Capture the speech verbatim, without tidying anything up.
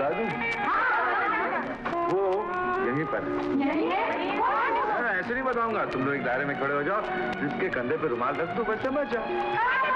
बता दूं? वो यहीं पर यहीं है? ऐसे नहीं बताऊंगा, तुम लोग एक दायरे में खड़े हो जाओ, जिसके कंधे पे रुमाल रख दो, बच्चा बच्चा।